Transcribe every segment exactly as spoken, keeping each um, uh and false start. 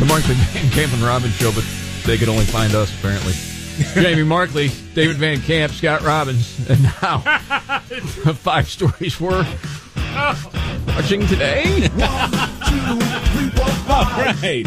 The Markley Van Camp and Robbins Show, but they could only find us, apparently. Jamie Markley, David Van Camp, Scott Robbins, and now five stories we're watching today. All right.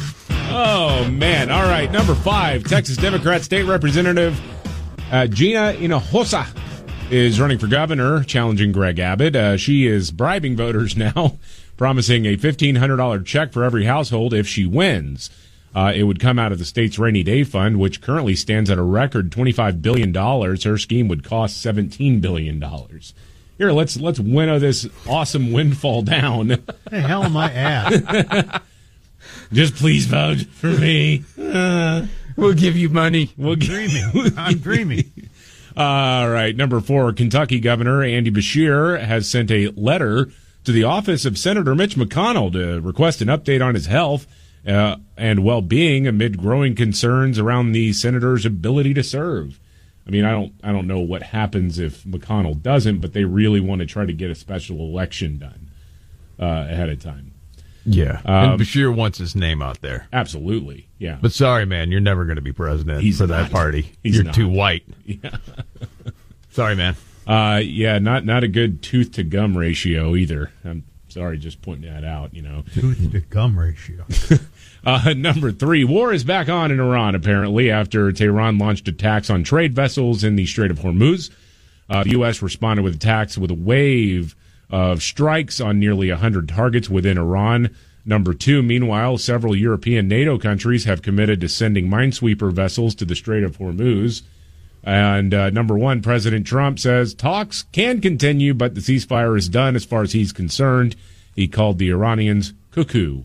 Oh, man. All right. Number five, Texas Democrat State Representative uh, Gina Hinojosa is running for governor, challenging Greg Abbott. Uh, she is bribing voters now, promising a fifteen hundred dollars check for every household if she wins. Uh, it would come out of the state's rainy day fund, which currently stands at a record twenty-five billion dollars. Her scheme would cost seventeen billion dollars. Here, let's let's winnow this awesome windfall down. What the hell am I at? Just please vote for me. Uh, we'll give you money. We'll I'm dreaming. I'm dreaming. All right, number four, Kentucky Governor Andy Beshear has sent a letter to the office of Senator Mitch McConnell to request an update on his health Uh, and well-being amid growing concerns around the senator's ability to serve. I mean, I don't, I don't know what happens if McConnell doesn't, but they really want to try to get a special election done uh, ahead of time. Yeah, um, and Beshear wants his name out there. Absolutely, yeah. But sorry, man, you're never going to be president He's for not. that party. He's you're not. too white. Yeah. Sorry, man. Uh, yeah, not not a good tooth to gum ratio either. I'm sorry, just pointing that out. You know, tooth to gum ratio. Uh, number three, war is back on in Iran, apparently, after Tehran launched attacks on trade vessels in the Strait of Hormuz. Uh, the U S responded with attacks with a wave of strikes on nearly one hundred targets within Iran. Number two, meanwhile, several European NATO countries have committed to sending minesweeper vessels to the Strait of Hormuz. And uh, number one, President Trump says talks can continue, but the ceasefire is done as far as he's concerned. He called the Iranians cuckoo.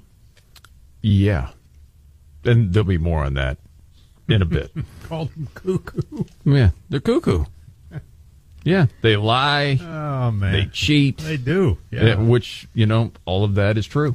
Yeah. And there'll be more on that in a bit. Called them cuckoo. Yeah, they're cuckoo. Yeah, they lie. Oh, man. They cheat. They do. Yeah. Which, you know, all of that is true.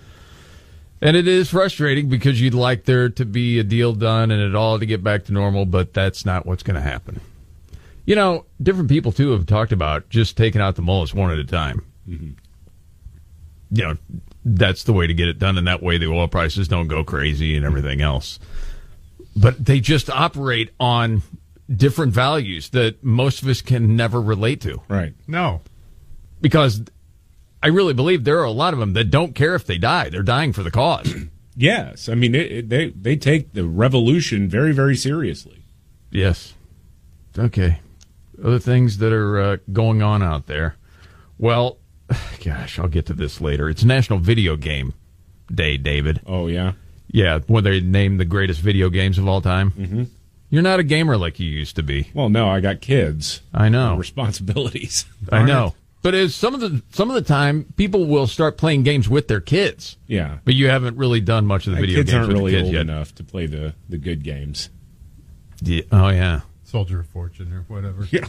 And it is frustrating because you'd like there to be a deal done and it all to get back to normal, but that's not what's going to happen. You know, different people, too, have talked about just taking out the mullahs one at a time. Mm-hmm. You know, that's the way to get it done, and that way the oil prices don't go crazy and everything else. But they just operate on different values that most of us can never relate to. Right. No. Because I really believe there are a lot of them that don't care if they die. They're dying for the cause. Yes. I mean, it, it, they, they take the revolution very, very seriously. Yes. Okay. Other things that are uh, going on out there. Well, gosh, I'll get to this later. It's National Video Game Day, David. Oh, yeah? Yeah, when they name the greatest video games of all time. Mm-hmm. You're not a gamer like you used to be. Well, no, I got kids. I know. Responsibilities. I know. But as some of the some of the time, people will start playing games with their kids. Yeah. But you haven't really done much of the My video kids games aren't with really the kids old yet. enough to play the, the good games. Yeah. Oh, yeah. Soldier of Fortune or whatever. Yeah.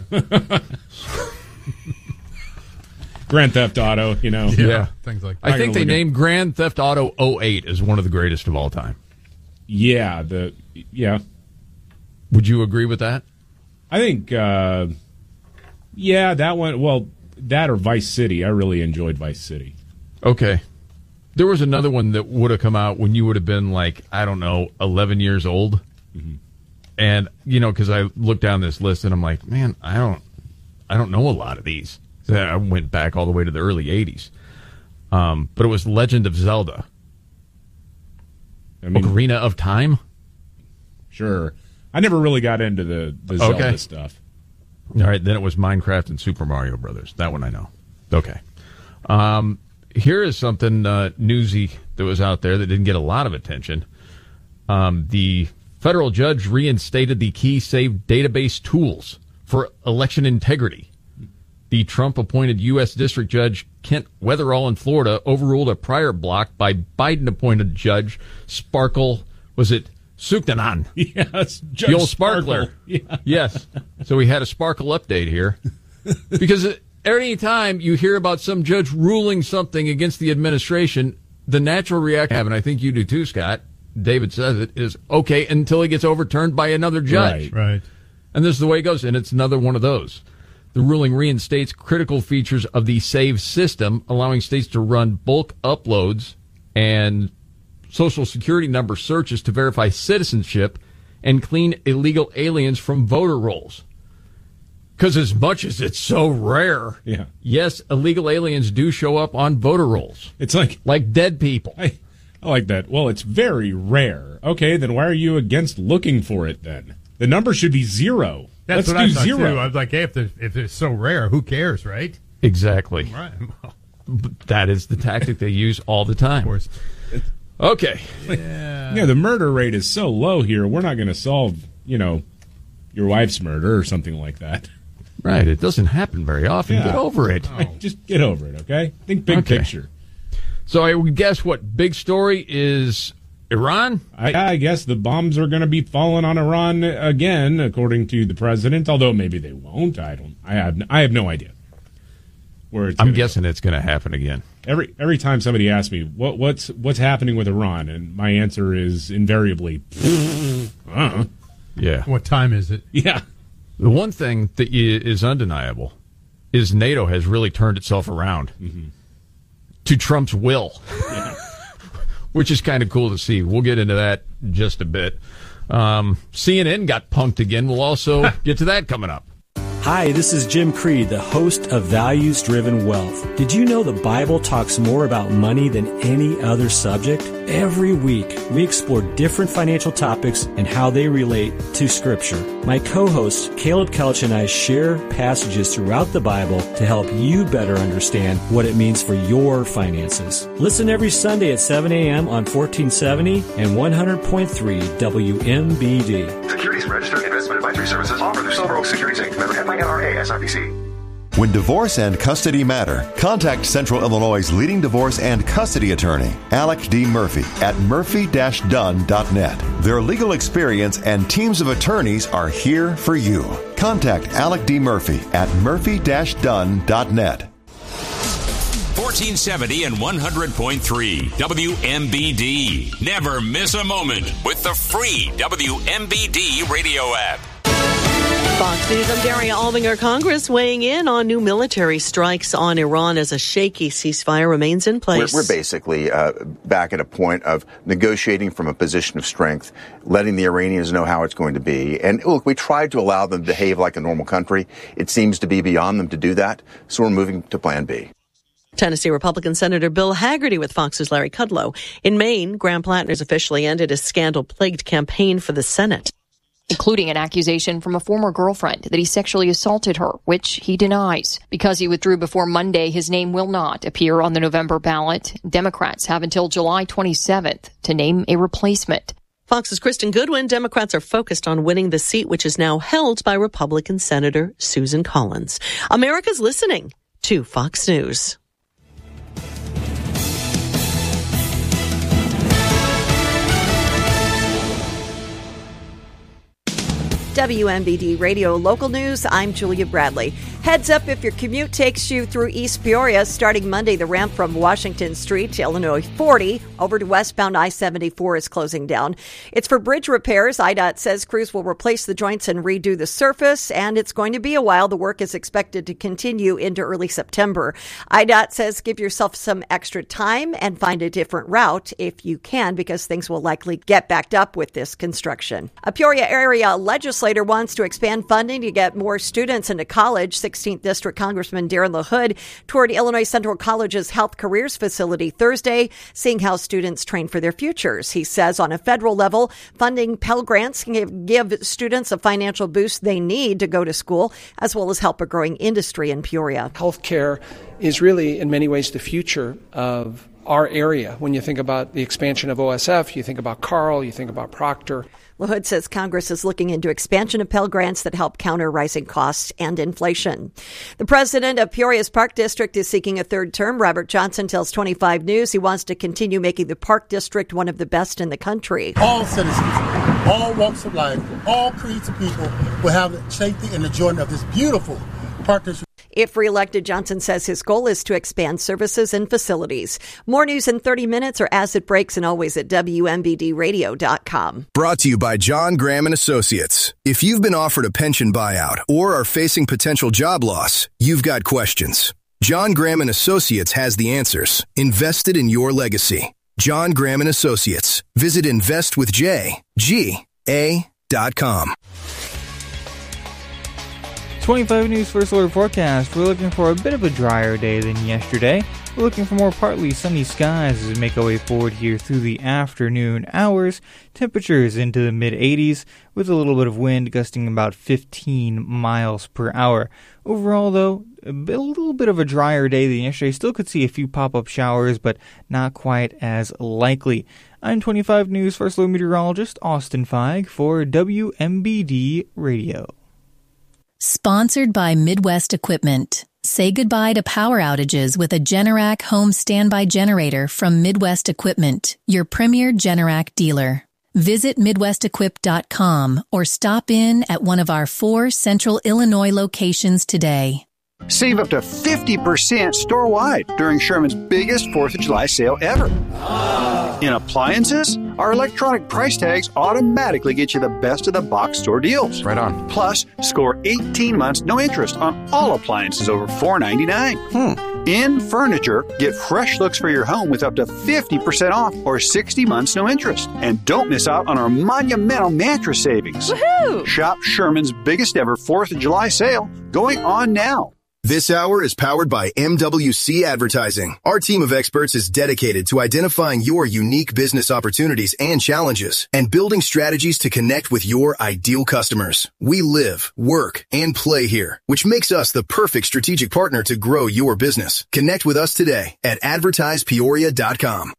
Grand Theft Auto, you know. Yeah. Yeah. Things like that. I think they named Grand Theft Auto oh eight as one of the greatest of all time. Yeah, the yeah. Would you agree with that? I think, uh, yeah, that one, well, that or Vice City. I really enjoyed Vice City. Okay. There was another one that would have come out when you would have been like, I don't know, eleven years old. Mm-hmm. And, you know, because I looked down this list and I'm like, man, I don't, I don't know a lot of these. So I went back all the way to the early eighties. Um, but it was Legend of Zelda. I mean, Ocarina of Time? Sure. I never really got into the, the Zelda Okay. stuff. All right, then it was Minecraft and Super Mario Brothers. That one I know. Okay. Um, here is something uh, newsy that was out there that didn't get a lot of attention. Um, the federal judge reinstated the key save database tools for election integrity. The Trump-appointed U S District Judge Kent Weatherall in Florida overruled a prior block by Biden-appointed Judge Sparkle, was it Suknanan? Yes, Judge The old Sparkle. sparkler. Yeah. Yes. So we had a Sparkle update here. Because any time you hear about some judge ruling something against the administration, the natural reaction, and I think you do too, Scott, David says it, is okay until it gets overturned by another judge. Right. Right. And this is the way it goes, and it's another one of those. The ruling reinstates critical features of the SAVE system, allowing states to run bulk uploads and social security number searches to verify citizenship and clean illegal aliens from voter rolls. Because as much as it's so rare, yeah. yes, illegal aliens do show up on voter rolls. It's like like dead people. I, I like that. Well, it's very rare. Okay, then why are you against looking for it then? The number should be zero. That's Let's what do I thought zero. too. I was like, hey, if, if it's so rare, who cares, right? Exactly. Right. Well, that is the tactic they use all the time. of course. Okay. Yeah. Yeah, the murder rate is so low here. We're not going to solve, you know, your wife's murder or something like that. Right. It doesn't happen very often. Yeah. Get over it. Oh. Just get over it, okay? Think big Okay. picture. So I would guess what big story is Iran? I, I guess the bombs are going to be falling on Iran again, according to the president. Although maybe they won't. I don't. I have. I have no idea. Where it's I'm gonna guessing go. it's going to happen again. Every every time somebody asks me what what's what's happening with Iran, and my answer is invariably, uh, Yeah. What time is it? yeah. The one thing that i- is undeniable is NATO has really turned itself around Mm-hmm. to Trump's will, Yeah. which is kind of cool to see. We'll get into that in just a bit. Um, C N N got punked again. We'll also get to that coming up. Hi, this is Jim Creed, the host of Values Driven Wealth. Did you know the Bible talks more about money than any other subject? Every week, we explore different financial topics and how they relate to Scripture. My co-host, Caleb Kelch, and I share passages throughout the Bible to help you better understand what it means for your finances. Listen every Sunday at seven a.m. on fourteen seventy and one hundred point three W M B D. Securities Registered Investment Advisory Services offered through Silver Oak Securities Incorporated. Member F I N R A S I P C. When divorce and custody matter, contact Central Illinois' leading divorce and custody attorney, Alec D. Murphy, at murphy dash dunn dot net. Their legal experience and teams of attorneys are here for you. Contact Alec D. Murphy at murphy dash dunn dot net. fourteen seventy and one hundred point three W M B D. Never miss a moment with the free W M B D radio app. Fox News, I'm Daria Albinger. Congress weighing in on new military strikes on Iran as a shaky ceasefire remains in place. We're, we're basically uh, back at a point of negotiating from a position of strength, letting the Iranians know how it's going to be. And look, we tried to allow them to behave like a normal country. It seems to be beyond them to do that, so we're moving to Plan B. Tennessee Republican Senator Bill Hagerty with Fox's Larry Kudlow. In Maine, Graham Plattner's officially ended his scandal-plagued campaign for the Senate, including an accusation from a former girlfriend that he sexually assaulted her, which he denies. Because he withdrew before Monday, his name will not appear on the November ballot. Democrats have until July twenty-seventh to name a replacement. Fox's Kristen Goodwin. Democrats are focused on winning the seat, which is now held by Republican Senator Susan Collins. America's listening to Fox News. W M B D Radio Local News, I'm Julia Bradley. Heads up if your commute takes you through East Peoria. Starting Monday, the ramp from Washington Street to Illinois forty over to westbound I seventy-four is closing down. It's for bridge repairs. I D O T says crews will replace the joints and redo the surface, and it's going to be a while. The work is expected to continue into early September. I D O T says give yourself some extra time and find a different route if you can, because things will likely get backed up with this construction. A Peoria area legislator wants to expand funding to get more students into college. sixteenth District Congressman Darren LaHood toured Illinois Central College's Health Careers Facility Thursday, seeing how students train for their futures. He says on a federal level, funding Pell Grants can give, give students a financial boost they need to go to school, as well as help a growing industry in Peoria. Healthcare is really, in many ways, the future of our area. When you think about the expansion of O S F, you think about Carl, you think about Proctor. LaHood says Congress is looking into expansion of Pell Grants that help counter rising costs and inflation. The president of Peoria's Park District is seeking a third term. Robert Johnson tells twenty-five News he wants to continue making the Park District one of the best in the country. All citizens, all walks of life, all creeds of people will have safety and enjoyment of this beautiful Park District. If reelected, Johnson says his goal is to expand services and facilities. More news in thirty minutes or as it breaks, and always at W M B D radio dot com. Brought to you by John Graham and Associates. If you've been offered a pension buyout or are facing potential job loss, you've got questions. John Graham and Associates has the answers, invested in your legacy. John Graham and Associates. Visit invest with J G A dot com. twenty-five News First Alert Forecast. We're looking for a bit of a drier day than yesterday. We're looking for more partly sunny skies as we make our way forward here through the afternoon hours. Temperatures into the mid eighties with a little bit of wind gusting about fifteen miles per hour. Overall, though, a, bit, a little bit of a drier day than yesterday. Still could see a few pop-up showers, but not quite as likely. I'm twenty-five News First Alert Meteorologist Austin Feig for W M B D Radio. Sponsored by Midwest Equipment. Say goodbye to power outages with a Generac home standby generator from Midwest Equipment, your premier Generac dealer. Visit midwest equip dot com or stop in at one of our four Central Illinois locations today. Save up to fifty percent store-wide during Sherman's biggest fourth of July sale ever. In appliances, our electronic price tags automatically get you the best of the box store deals. Right on. Plus, score eighteen months no interest on all appliances over four ninety-nine. Hmm. In furniture, get fresh looks for your home with up to fifty percent off or sixty months no interest. And don't miss out on our monumental mattress savings. Woohoo! Shop Sherman's biggest ever fourth of July sale going on now. This hour is powered by M W C Advertising. Our team of experts is dedicated to identifying your unique business opportunities and challenges and building strategies to connect with your ideal customers. We live, work, and play here, which makes us the perfect strategic partner to grow your business. Connect with us today at advertise peoria dot com.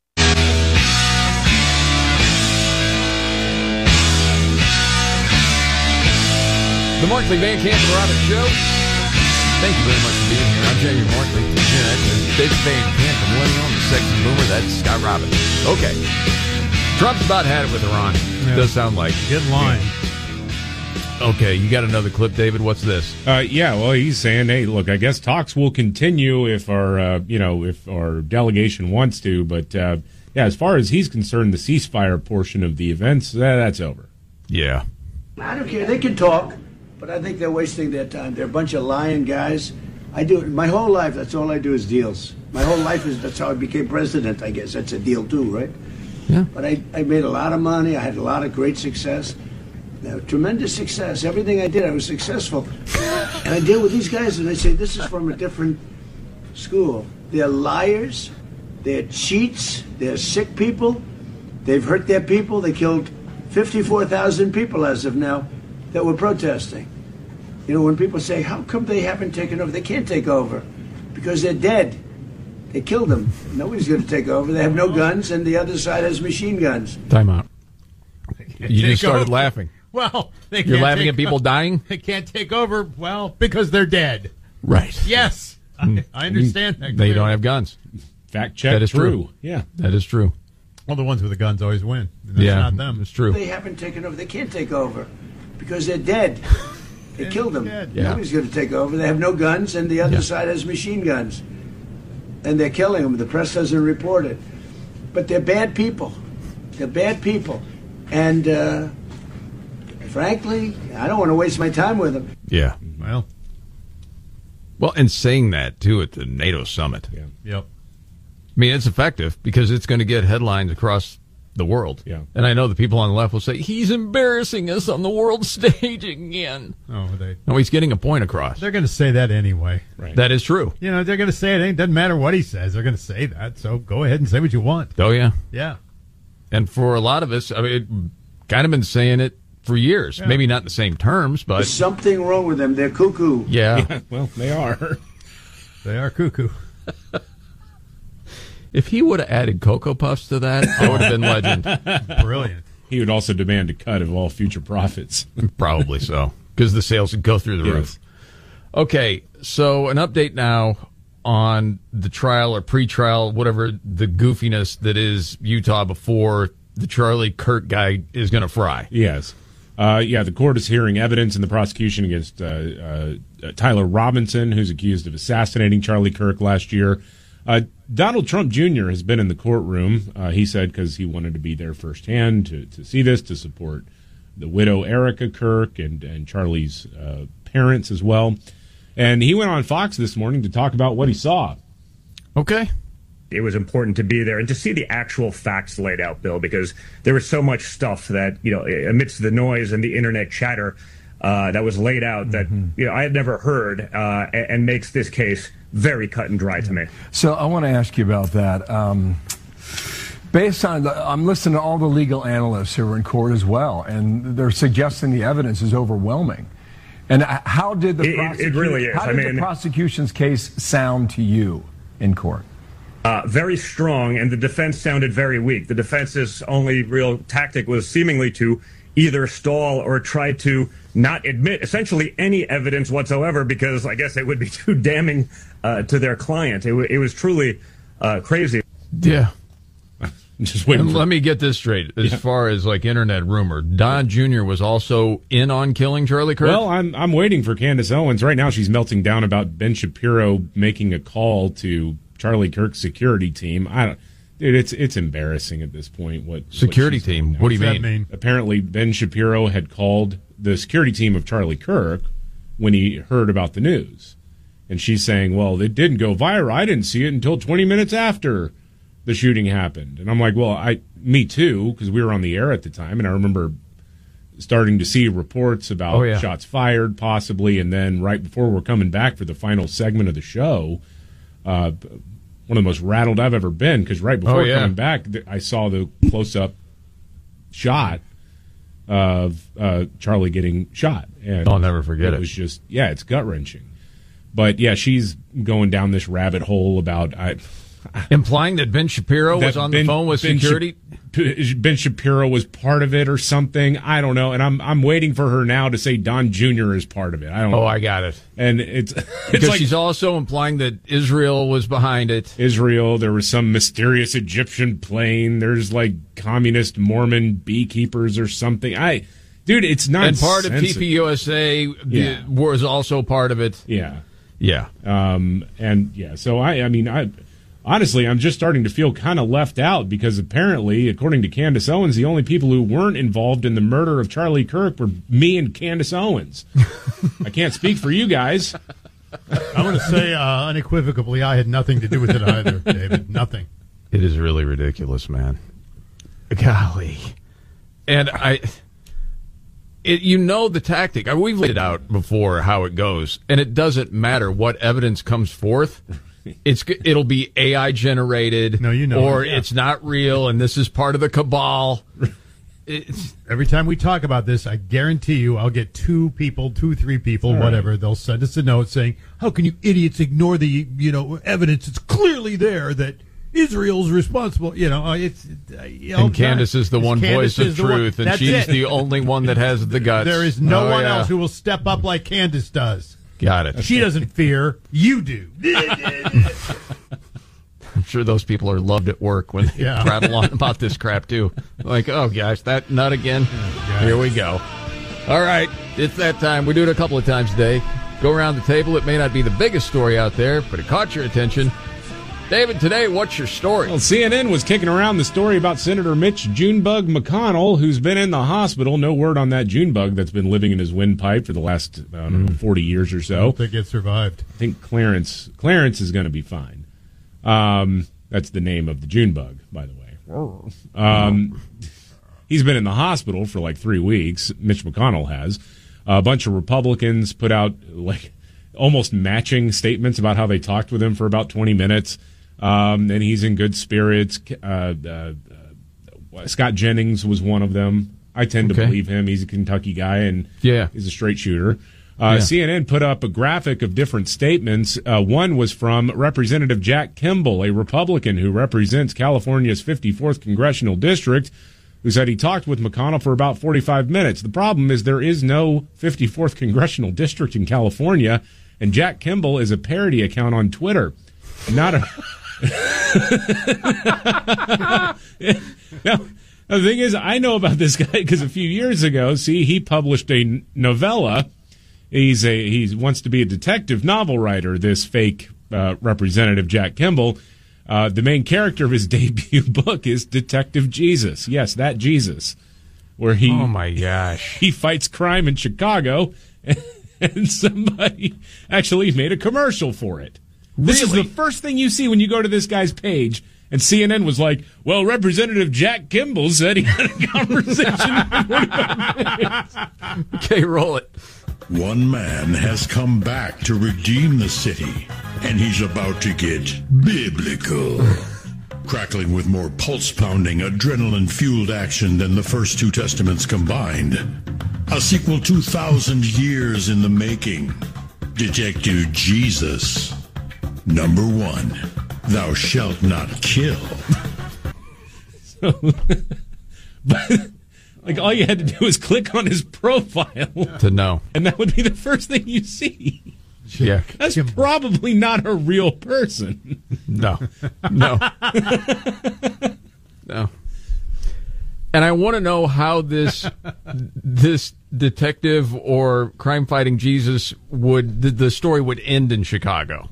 The Markley Van Camp and Robbins Show. Thank you very much for being here. I'm Jamie Markley. And David Van Camp, the millennial, and the sexy boomer. That's Scott Robbins. Okay. Trump's about had it with Iran. Yeah. Does sound like. Get in line. Yeah. Okay, you got another clip, David. What's this? Uh, yeah, well, he's saying, hey, look, I guess talks will continue if our, uh, you know, if our delegation wants to. But, uh, yeah, as far as he's concerned, the ceasefire portion of the events, uh, that's over. Yeah. I don't care. They can talk. But I think they're wasting their time. They're a bunch of lying guys. I do it my whole life. That's all I do is deals. My whole life is that's how I became president. I guess that's a deal too, right? Yeah. But I, I made a lot of money. I had a lot of great success, uh, tremendous success. Everything I did, I was successful. And I deal with these guys, and they say this is from a different school. They're liars. They're cheats. They're sick people. They've hurt their people. They killed fifty-four thousand people as of now that were protesting. You know, when people say, how come they haven't taken over? They can't take over because they're dead. They killed them. Nobody's going to take over. They have no guns, and the other side has machine guns. Time out. You just started over. laughing. Well, they You're can't laughing take at people over. dying? They can't take over, well, because they're dead. Right. Yes. I, I understand that. They clearly. don't have guns. Fact check. That is true. true. Yeah. That is true. Well, the ones with the guns always win. And that's yeah, not them. It's true. They haven't taken over. They can't take over because they're dead. They killed them. Yeah. Nobody's going to take over. They have no guns, and the other Yeah. side has machine guns. And they're killing them. The press doesn't report it. But they're bad people. They're bad people. And, uh, frankly, I don't want to waste my time with them. Yeah. Well. Well, and saying that, too, at the NATO summit. Yeah. Yep. I mean, it's effective because it's going to get headlines across the world. Yeah. And I know the people on the left will say, he's embarrassing us on the world stage again. Oh, they. No, he's getting a point across. They're going to say that anyway. Right. That is true. You know, they're going to say it. It doesn't matter what he says. They're going to say that. So go ahead and say what you want. Oh, yeah. Yeah. And for a lot of us, I mean, it kind of been saying it for years. Yeah. Maybe not in the same terms, but. There's something wrong with them. They're cuckoo. Yeah. yeah. Well, they are. They are cuckoo. If he would have added Cocoa Puffs to that, that would have been legend. Brilliant. He would also demand a cut of all future profits. Probably so, because the sales would go through the Yes. roof. Okay, so an update now on the trial or pre-trial, whatever the goofiness that is Utah before the Charlie Kirk guy is going to fry. Yes. Uh, yeah, the court is hearing evidence in the prosecution against uh, uh, Tyler Robinson, who's accused of assassinating Charlie Kirk last year. Uh, Donald Trump Junior has been in the courtroom, uh, he said, because he wanted to be there firsthand to, to see this, to support the widow Erica Kirk and, and Charlie's uh, parents as well. And he went on Fox this morning to talk about what he saw. Okay. It was important to be there and to see the actual facts laid out, Bill, because there was so much stuff that, you know, amidst the noise and the internet chatter uh, that was laid out that, mm-hmm. you know, I had never heard uh, and, and makes this case very cut and dry to me. So I want to ask you about that. Um, based on, the, I'm listening to all the legal analysts who were in court as well, and they're suggesting the evidence is overwhelming. And how did the, it, prosecution, it really is. How did I mean, the prosecution's case sound to you in court? Uh, very strong, and the defense sounded very weak. The defense's only real tactic was seemingly to either stall or try to not admit essentially any evidence whatsoever, because I guess it would be too damning uh, to their client. It, w- it was truly uh, crazy. Yeah. Just waiting. And For- let me get this straight. As yeah. far as like internet rumor, Don Junior was also in on killing Charlie Kirk. Well, I'm I'm waiting for Candace Owens. Right now, she's melting down about Ben Shapiro making a call to Charlie Kirk's security team. I don't, dude, it's it's embarrassing at this point. What security what team? What do you mean? mean? Apparently, Ben Shapiro had called the security team of Charlie Kirk when he heard about the news, and she's saying, "Well, it didn't go viral. I didn't see it until twenty minutes after the shooting happened." And I'm like, "Well, I, me too, because we were on the air at the time, and I remember starting to see reports about oh, yeah. shots fired, possibly, and then right before we're coming back for the final segment of the show." Uh, one of the most rattled I've ever been, because right before oh, yeah. coming back, I saw the close-up shot of uh, Charlie getting shot. And I'll never forget it. It was just, yeah, it's gut-wrenching. But, yeah, she's going down this rabbit hole about... I, Implying that Ben Shapiro that was on ben, the phone with Ben security? Sh- Ben Shapiro was part of it or something. I don't know. And I'm I'm waiting for her now to say Don Junior is part of it. I don't oh, know. I got it. And it's, it's because like, she's also implying that Israel was behind it. Israel, there was some mysterious Egyptian plane. There's like communist Mormon beekeepers or something. I, dude, it's not. And part of T P U S A yeah. was also part of it. Yeah. Yeah. Um, and yeah, so I, I mean, I, honestly, I'm just starting to feel kind of left out because apparently, according to Candace Owens, the only people who weren't involved in the murder of Charlie Kirk were me and Candace Owens. I can't speak for you guys. I'm going to say uh, unequivocally, I had nothing to do with it either, David. Nothing. It is really ridiculous, man. Golly. And I... It, you know the tactic. I mean, we've laid it out before how it goes, and it doesn't matter what evidence comes forth. It's it'll be A I generated, no, you know, or yeah. it's not real, and this is part of the cabal. It's, Every time we talk about this, I guarantee you, I'll get two people, two, three people, All whatever. right. They'll send us a note saying, "How can you idiots ignore the you know evidence? It's clearly there that Israel's responsible." You know, it's uh, you know, and Candace is the one Candace voice of is the one- truth, and That's she's it. the only one that has the guts. There is no Oh, one yeah. else who will step up like Candace does. Got it. She doesn't fear. You do. I'm sure those people are loved at work when they Yeah. prattle on about this crap, too. Like, oh, gosh, that nut again? Here we go. All right, it's that time. We do it a couple of times a day. Go around the table. It may not be the biggest story out there, but it caught your attention. David, today, what's your story? Well, C N N was kicking around the story about Senator Mitch Junebug McConnell, who's been in the hospital. No word on that Junebug that's been living in his windpipe for the last I don't know, forty years or I so. don't think it survived. I think Clarence Clarence is going to be fine. Um, that's the name of the Junebug, by the way. Um, he's been in the hospital for like three weeks. Mitch McConnell has. A bunch of Republicans put out like almost matching statements about how they talked with him for about twenty minutes. Um, and he's in good spirits. Uh, uh, uh, Scott Jennings was one of them. I tend Okay. to believe him. He's a Kentucky guy, and Yeah. he's a straight shooter. Uh, Yeah. C N N put up a graphic of different statements. Uh, one was from Representative Jack Kimball, a Republican who represents California's fifty-fourth Congressional District, who said he talked with McConnell for about forty-five minutes. The problem is there is no fifty-fourth Congressional District in California, and Jack Kimball is a parody account on Twitter. Not a... Now, the thing is, I know about this guy because a few years ago, see, he published a novella. He's a he wants to be a detective novel writer. This fake uh, representative Jack Kimball. Uh, the main character of his debut book is Detective Jesus. Yes, that Jesus, where he Oh, my gosh. he fights crime in Chicago, and somebody actually made a commercial for it. This Really? is the first thing you see when you go to this guy's page. And C N N was like, well, Representative Jack Kimball said he had a conversation with one of our fans. Okay, roll it. One man has come back to redeem the city, and he's about to get biblical. Crackling with more pulse-pounding, adrenaline-fueled action than the first two testaments combined. A sequel two thousand years in the making. Detective Jesus. Number one. Thou shalt not kill. So, but, like, all you had to do was click on his profile to know. And that would be the first thing you see. Yeah. That's probably not a real person. No. No. No. And I want to know how this this detective or crime-fighting Jesus would, the, the story would end in Chicago.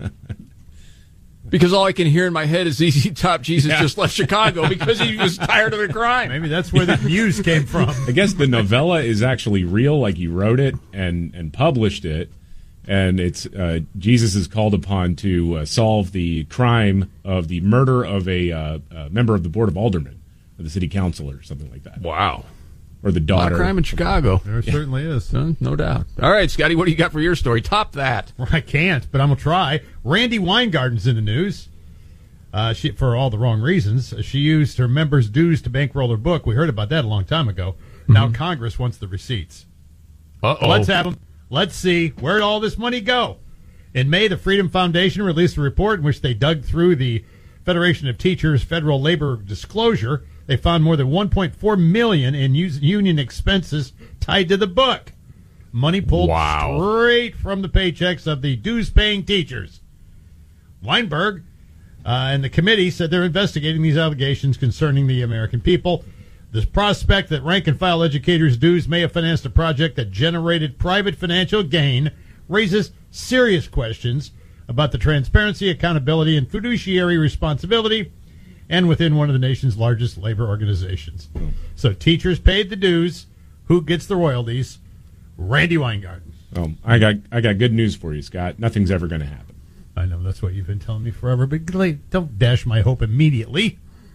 Because all I can hear in my head is Z Z Top Jesus Yeah. just left Chicago because he was tired of the crime. Maybe that's where the news came from. I guess the novella is actually real, like he wrote it and, and published it. And it's uh, Jesus is called upon to uh, solve the crime of the murder of a, uh, a member of the Board of Aldermen, or the city council, or something like that. Wow. Or the A lot daughter. of crime in Chicago. There certainly is. No, no doubt. All right, Scotty, what do you got for your story? Top that. Well, I can't, but I'm going to try. Randy Weingarten's in the news uh, she, for all the wrong reasons. She used her members' dues to bankroll her book. We heard about that a long time ago. Mm-hmm. Now Congress wants the receipts. Uh-oh. Let's have them. Let's see, where'd all this money go? In May, the Freedom Foundation released a report in which they dug through the Federation of Teachers federal labor disclosure. They found more than one point four million dollars in union expenses tied to the book. Money pulled Wow. straight from the paychecks of the dues-paying teachers. Weinberg uh, and the committee said they're investigating these allegations concerning the American people. The prospect that rank-and-file educators' dues may have financed a project that generated private financial gain raises serious questions about the transparency, accountability, and fiduciary responsibility and within one of the nation's largest labor organizations. So teachers paid the dues. Who gets the royalties? Randy Weingarten. Oh, I got I got good news for you, Scott. Nothing's ever going to happen. I know, that's what you've been telling me forever, but don't dash my hope immediately.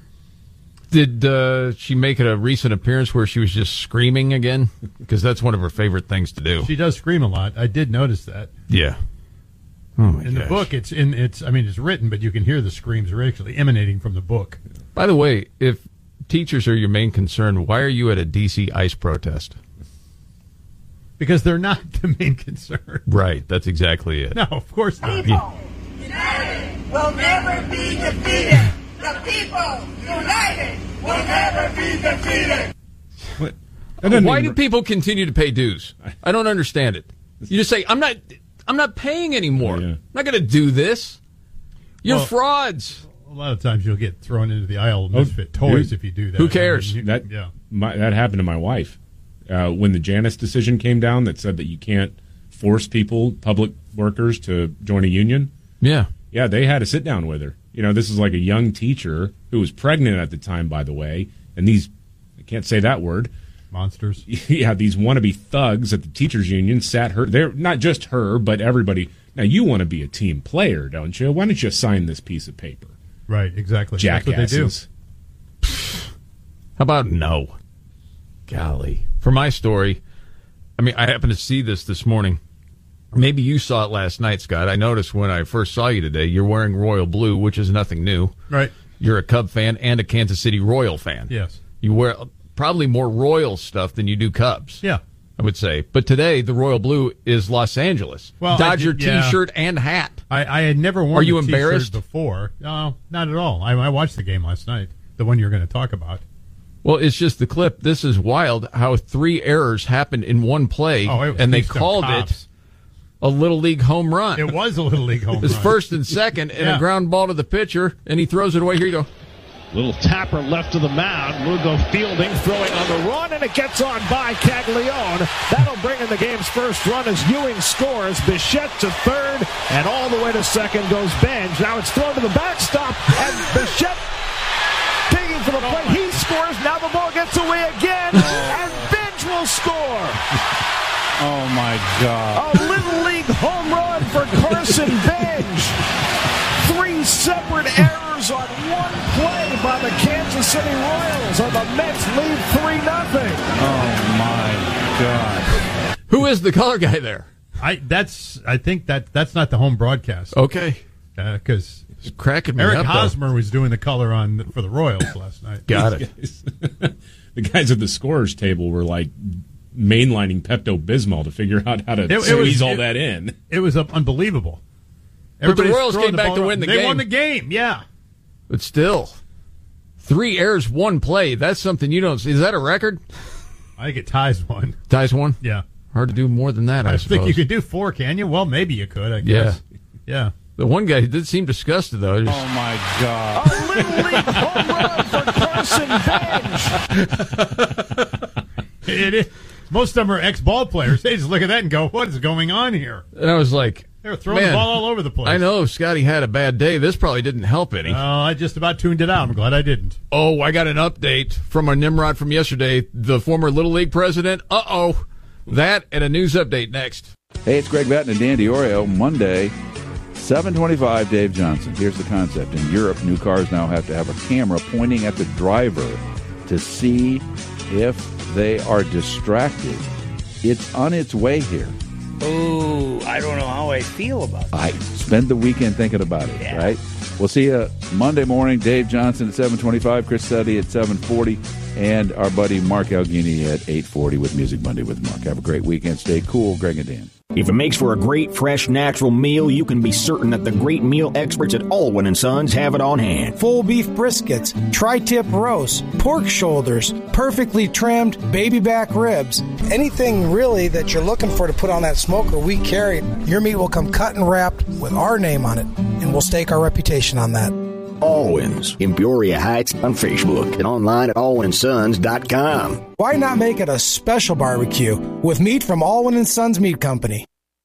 Did uh, she make it a recent appearance where she was just screaming again? Because that's one of her favorite things to do. She does scream a lot. I did notice that. Yeah. Oh my in gosh. the book, it's in it's. I mean, it's written, but you can hear the screams are actually emanating from the book. By the way, if teachers are your main concern, why are you at a D C ICE protest? Because they're not the main concern. Right. That's exactly it. No, of course not. Yeah. United will never be defeated. The people united will never be defeated. What? Why do people continue to pay dues? I don't understand it. You just say, I'm not I'm not paying anymore. Yeah. I'm not going to do this. You're Well, frauds. A lot of times you'll get thrown into the aisle of misfit toys dude, if you do that. who cares? I mean, you- That yeah. my, that happened to my wife uh, when the Janus decision came down that said that you can't force people, public workers, to join a union. Yeah. Yeah, they had a sit down with her. You know, this is like a young teacher who was pregnant at the time, by the way, and these I can't say that word. Monsters. Yeah, these wannabe thugs at the teachers union sat her there, not just her, but everybody. Now you want to be a team player, don't you? Why don't you sign this piece of paper? Right, exactly. Jackasses. That's what they do. How about no? Golly. For my story, I mean, I happened to see this this morning. Maybe you saw it last night, Scott. I noticed when I first saw you today, you're wearing royal blue, which is nothing new. Right. You're a Cub fan and a Kansas City Royal fan. Yes. You wear probably more Royal stuff than you do Cubs. Yeah. I would say. But today, the royal blue is Los Angeles. Well, I Dodger did- yeah. T-shirt and hat. I, I had never worn Are you the t-shirt embarrassed? before. No, not at all. I, I watched the game last night, the one you're going to talk about. Well, it's just the clip. This is wild how three errors happened in one play, Oh, it was and they Keystone called Cops. it a Little League home run. It was a Little League home It's run. first and second, and Yeah. a ground ball to the pitcher, and he throws it away. Here you go. Little tapper left of the mound. Lugo fielding, throwing on the run, and it gets on by Caglione. That'll bring in the game's first run as Ewing scores. Bichette to third, and all the way to second goes Benj. Now it's thrown to the backstop, and Bichette digging for the plate. He scores. Now the ball gets away again, and Benj will score. Oh, my God. A Little League home run for Carson Benj. deliberate errors on one play by the Kansas City Royals, and the Mets lead three nothing. Oh, my God. Who is the color guy there? I that's I think that that's not the home broadcast. Okay. Because uh, cracking me Eric up, Hosmer though. was doing the color on for the Royals last night. Got it. The guys at the scorers table were like mainlining Pepto-Bismol to figure out how to it, squeeze it was, all it, that in. It was unbelievable. But the Royals came back to win the they game. They won the game, yeah. But still, three errors, one play. That's something you don't see. Is that a record? I think it ties one. Ties one? Yeah. Hard to do more than that, I, I suppose. think you could do four, can you? Well, maybe you could, I guess. Yeah. Yeah. The one guy did seem disgusted, though. Just, oh, my God. A Little League home run for Carson Bench. It is. Most of them are ex-ball players. They just look at that and go, what is going on here? And I was like, they were throwing man, the ball all over the place. I know Scotty had a bad day. This probably didn't help any. Oh, uh, I just about tuned it out. I'm glad I didn't. Oh, I got an update from our Nimrod from yesterday. The former Little League president. Uh-oh. That and a news update next. Hey, it's Greg Batten and Dan Diorio. Monday, seven twenty-five, Dave Johnson. Here's the concept. In Europe, new cars now have to have a camera pointing at the driver to see if they are distracted. It's on its way here. Oh, I don't know how I feel about it. I spend the weekend thinking about it, yeah. Right? We'll see you Monday morning. Dave Johnson at seven twenty-five, Chris Suddy at seven forty, and our buddy Mark Alghini at eight forty with Music Monday with Mark. Have a great weekend. Stay cool. Greg and Dan. If it makes for a great, fresh, natural meal, you can be certain that the great meal experts at Alwyn and Sons have it on hand. Full beef briskets, tri-tip roasts, pork shoulders, perfectly trimmed baby back ribs. Anything really that you're looking for to put on that smoker, we carry. Your meat will come cut and wrapped with our name on it, and we'll stake our reputation on that. Alwyn's in Peoria Heights on Facebook and online at alwyn and sons dot com. Why not make it a special barbecue with meat from Alwyn and Sons Meat Company?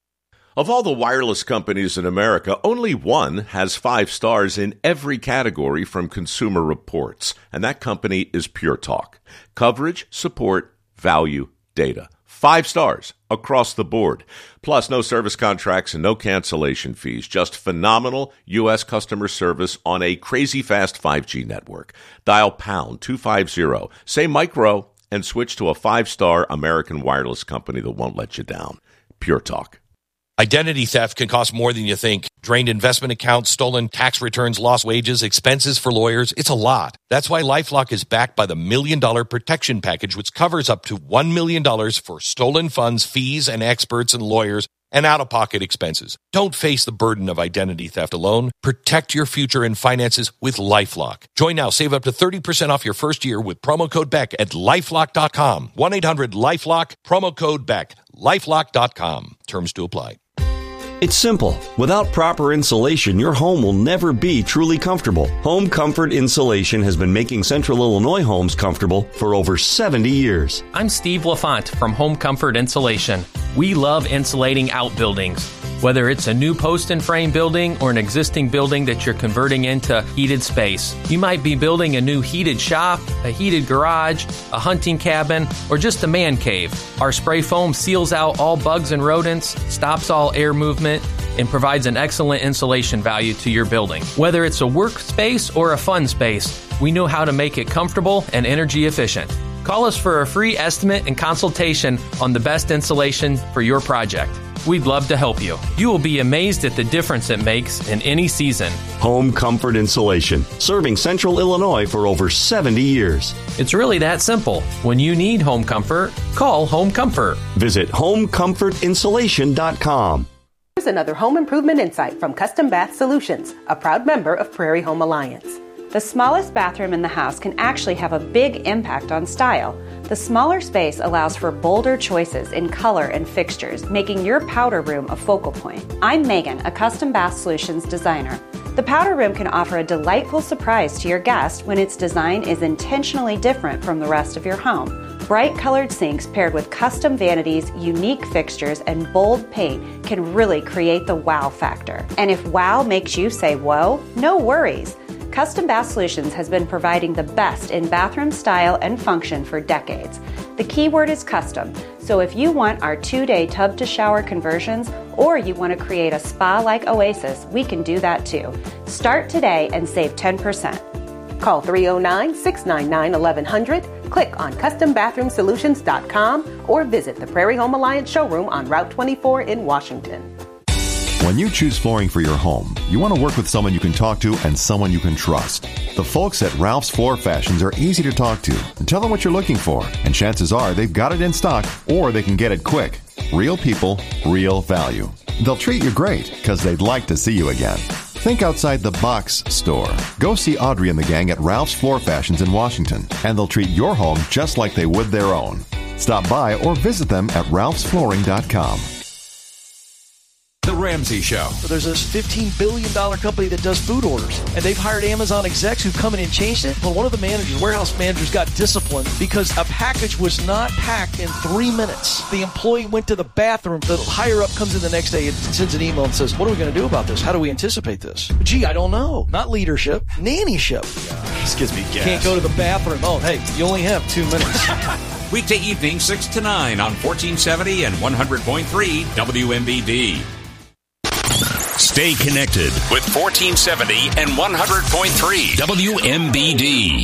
Of all the wireless companies in America, only one has five stars in every category from Consumer Reports, and that company is Pure Talk. Coverage, support, value, data. Five stars across the board. Plus, no service contracts and no cancellation fees. Just phenomenal U S customer service on a crazy fast five G network. Dial pound two fifty, say micro, and switch to a five-star American wireless company that won't let you down. Pure Talk. Identity theft can cost more than you think. Drained investment accounts, stolen tax returns, lost wages, expenses for lawyers. It's a lot. That's why LifeLock is backed by the Million Dollar Protection Package, which covers up to one million dollars for stolen funds, fees, and experts and lawyers, and out-of-pocket expenses. Don't face the burden of identity theft alone. Protect your future and finances with LifeLock. Join now. Save up to thirty percent off your first year with promo code Beck at lifelock dot com. one eight hundred lifelock, promo code Beck. lifelock dot com. Terms to apply. It's simple. Without proper insulation, your home will never be truly comfortable. Home Comfort Insulation has been making Central Illinois homes comfortable for over seventy years. I'm Steve LaFont from Home Comfort Insulation. We love insulating outbuildings. Whether it's a new post and frame building or an existing building that you're converting into heated space. You might be building a new heated shop, a heated garage, a hunting cabin, or just a man cave. Our spray foam seals out all bugs and rodents, stops all air movement, and provides an excellent insulation value to your building. Whether it's a workspace or a fun space, we know how to make it comfortable and energy efficient. Call us for a free estimate and consultation on the best insulation for your project. We'd love to help you. You will be amazed at the difference it makes in any season. Home Comfort Insulation, serving Central Illinois for over seventy years. It's really that simple. When you need home comfort, call Home Comfort. Visit home comfort insulation dot com. Here's another home improvement insight from Custom Bath Solutions, a proud member of Prairie Home Alliance. The smallest bathroom in the house can actually have a big impact on style. The smaller space allows for bolder choices in color and fixtures, making your powder room a focal point. I'm Megan, a Custom Bath Solutions designer. The powder room can offer a delightful surprise to your guest when its design is intentionally different from the rest of your home. Bright colored sinks paired with custom vanities, unique fixtures, and bold paint can really create the wow factor. And if wow makes you say whoa, no worries. Custom Bath Solutions has been providing the best in bathroom style and function for decades. The key word is custom. So if you want our two-day tub-to-shower conversions or you want to create a spa-like oasis, we can do that too. Start today and save ten percent. Call three oh nine, six nine nine, eleven hundred, click on custom bathroom solutions dot com, or visit the Prairie Home Alliance showroom on Route twenty-four in Washington. When you choose flooring for your home, you want to work with someone you can talk to and someone you can trust. The folks at Ralph's Floor Fashions are easy to talk to and tell them what you're looking for, and chances are they've got it in stock or they can get it quick. Real people, real value. They'll treat you great because they'd like to see you again. Think outside the box store. Go see Audrey and the gang at Ralph's Floor Fashions in Washington, and they'll treat your home just like they would their own. Stop by or visit them at ralphs flooring dot com. The Ramsey Show. There's this fifteen billion dollars company that does food orders, and they've hired Amazon execs who've come in and changed it. Well, one of the managers, warehouse managers, got disciplined because a package was not packed in three minutes. The employee went to the bathroom. The higher-up comes in the next day and sends an email and says, what are we going to do about this? How do we anticipate this? Gee, I don't know. Not leadership, nannyship. This gives me gas. Can't go to the bathroom. Oh, hey, you only have two minutes. Weekday evening, six to nine on fourteen seventy and one hundred point three W M B D. Stay connected with fourteen seventy and one hundred point three W M B D.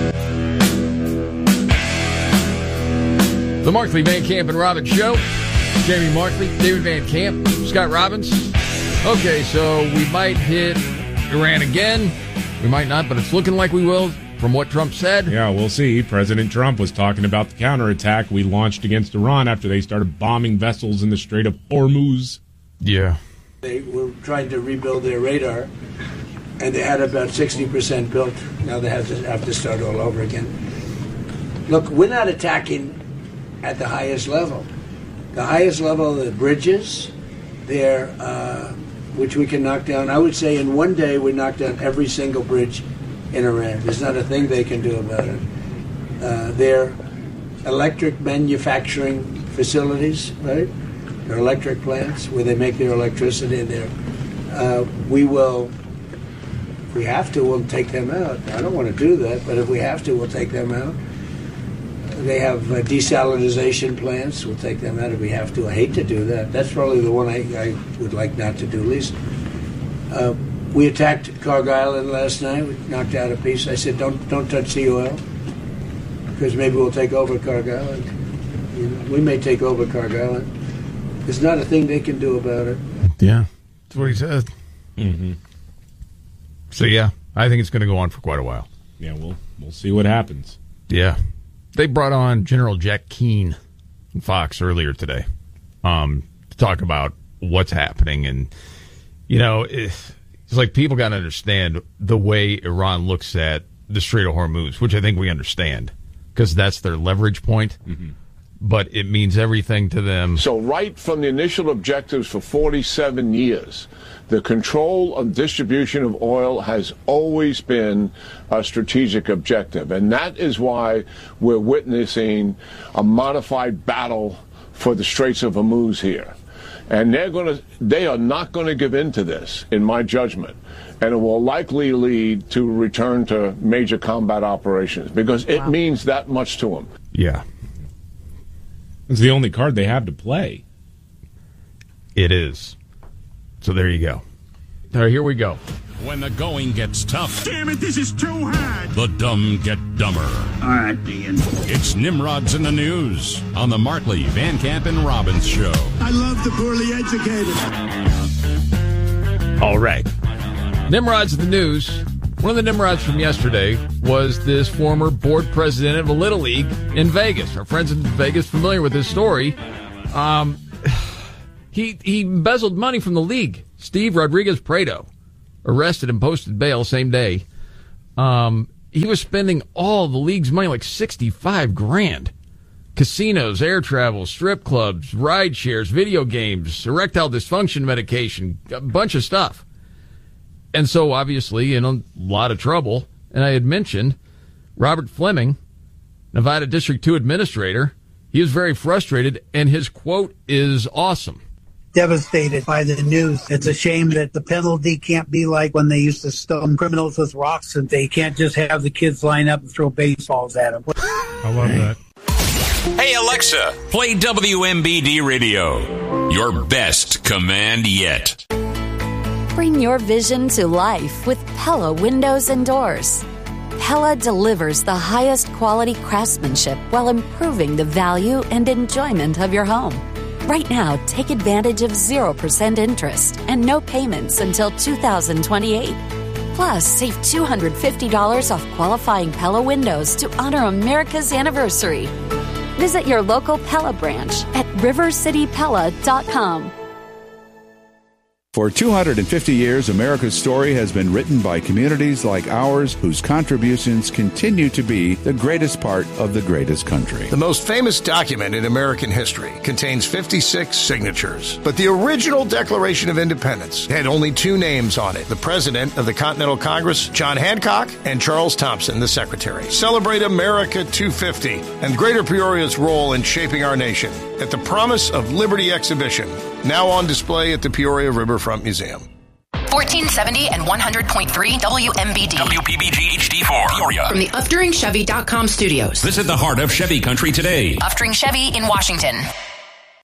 The Markley, Van Camp, and Robbins Show. Jamie Markley, David Van Camp, Scott Robbins. Okay, so we might hit Iran again. We might not, but it's looking like we will from what Trump said. Yeah, we'll see. President Trump was talking about the counterattack we launched against Iran after they started bombing vessels in the Strait of Hormuz. Yeah. They were trying to rebuild their radar, and they had about sixty percent built. Now they have to have to start all over again. Look, we're not attacking at the highest level. The highest level are the bridges, there, uh, which we can knock down. I would say in one day we knock down every single bridge in Iran. There's not a thing they can do about it. Uh, their electric manufacturing facilities, right? Their electric plants where they make their electricity there. Uh, we will, if we have to, we'll take them out. I don't want to do that, but if we have to, we'll take them out. They have uh, desalinization plants. We'll take them out if we have to. I hate to do that. That's probably the one I, I would like not to do least. Uh, we attacked Carg Island last night. We knocked out a piece. I said, don't don't touch the oil because maybe we'll take over Carg Island. You know, we may take over Carg Island. There's not a thing they can do about it. Yeah, that's what he said. Mm-hmm. So yeah, I think it's going to go on for quite a while. Yeah, we'll we'll see what happens. Yeah, they brought on General Jack Keane from Fox earlier today um, to talk about what's happening, and you know, it's, it's like people got to understand the way Iran looks at the Strait of Hormuz, which I think we understand because that's their leverage point. Mm-hmm. But it means everything to them. So right from the initial objectives for forty-seven years, the control of distribution of oil has always been a strategic objective. And that is why we're witnessing a modified battle for the Straits of Hormuz here. And they're going to, they are not going to give in to this, in my judgment. And it will likely lead to a return to major combat operations because it wow. means that much to them. Yeah. It's the only card they have to play. It is. So there you go. All right, here we go. When the going gets tough. Damn it, this is too hard. The dumb get dumber. All right, Dean. It's Nimrod's in the News on the Markley, Van Camp, and Robbins Show. I love the poorly educated. All right. Nimrod's in the News. One of the Nimrods from yesterday was this former board president of a Little League in Vegas. Our friends in Vegas familiar with this story. Um, he he embezzled money from the league. Steve Rodriguez-Prado, arrested and posted bail same day. Um, he was spending all the league's money, like sixty-five grand. Casinos, air travel, strip clubs, ride shares, video games, erectile dysfunction medication, a bunch of stuff. And so, obviously, in a lot of trouble. And I had mentioned Robert Fleming, Nevada District two administrator. He was very frustrated, and his quote is awesome. Devastated by the news. It's a shame that the penalty can't be like when they used to stone criminals with rocks, and they can't just have the kids line up and throw baseballs at them. I love that. Hey, Alexa, play W M B D Radio. Your best command yet. Bring your vision to life with Pella Windows and Doors. Pella delivers the highest quality craftsmanship while improving the value and enjoyment of your home. Right now, take advantage of zero percent interest and no payments until two thousand twenty-eight. Plus, save two hundred fifty dollars off qualifying Pella windows to honor America's anniversary. Visit your local Pella branch at river city pella dot com. For two hundred fifty years, America's story has been written by communities like ours whose contributions continue to be the greatest part of the greatest country. The most famous document in American history contains fifty-six signatures. But the original Declaration of Independence had only two names on it: the President of the Continental Congress, John Hancock, and Charles Thompson, the Secretary. Celebrate America two fifty and Greater Peoria's role in shaping our nation at the Promise of Liberty exhibition, now on display at the Peoria Riverfront Museum. fourteen seventy and one hundred point three W M B D. W P B G H D four. Peoria. From the Uftring Chevy dot com studios. Visit the heart of Chevy country today. Uftring Chevy in Washington.